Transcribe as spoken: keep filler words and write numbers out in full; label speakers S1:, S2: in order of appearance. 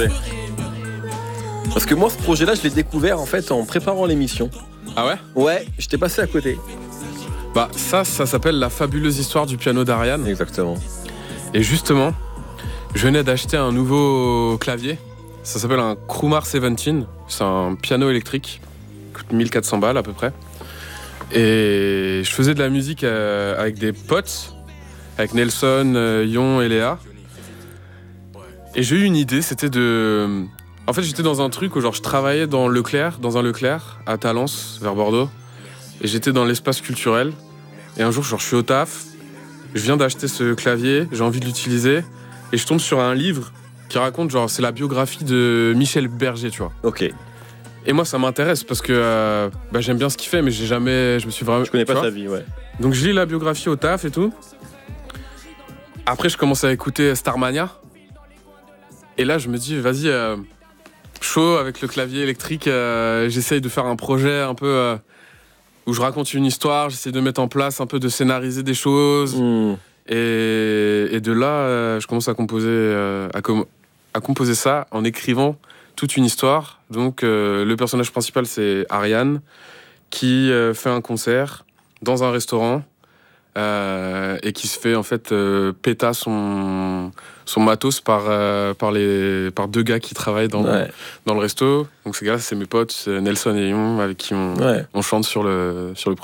S1: Parce que moi, ce projet-là, je l'ai découvert en fait en préparant l'émission.
S2: Ah ouais?
S1: Ouais, j'étais passé à côté.
S2: Bah ça, ça s'appelle La fabuleuse histoire du piano d'Ariane.
S1: Exactement.
S2: Et justement, je venais d'acheter un nouveau clavier. Ça s'appelle un Crumar dix-sept. C'est un piano électrique. Il coûte mille quatre cents balles à peu près. Et je faisais de la musique euh, avec des potes, avec Nelson, euh, Yon et Léa. Et j'ai eu une idée, c'était de... En fait, j'étais dans un truc où genre, je travaillais dans Leclerc, dans un Leclerc, à Talence, vers Bordeaux. Et j'étais dans l'espace culturel. Et un jour, genre, je suis au taf. Je viens d'acheter ce clavier, j'ai envie de l'utiliser. Et je tombe sur un livre qui raconte, genre, c'est la biographie de Michel Berger, tu vois.
S1: Ok.
S2: Et moi, ça m'intéresse parce que euh, bah, j'aime bien ce qu'il fait, mais j'ai jamais... Je me suis vraiment...
S1: Je connais pas
S2: vois.
S1: sa vie, ouais.
S2: Donc, je lis la biographie au taf et tout. Après, je commence à écouter Starmania. Et là, je me dis, vas-y, euh, chaud avec le clavier électrique, euh, j'essaye de faire un projet un peu euh, où je raconte une histoire, j'essaye de mettre en place un peu, de scénariser des choses.
S1: Mmh.
S2: Et, et de là, euh, je commence à composer, euh, à, com- à composer ça en écrivant toute une histoire. Donc, euh, le personnage principal, c'est Ariane, qui euh, fait un concert dans un restaurant. Euh, et qui se fait en fait euh, péta son, son matos par, euh, par, les, par deux gars qui travaillent dans,
S1: Ouais.
S2: dans le resto. Donc ces gars, c'est mes potes, c'est Nelson et Yon, avec qui on,
S1: Ouais.
S2: on chante sur le, sur le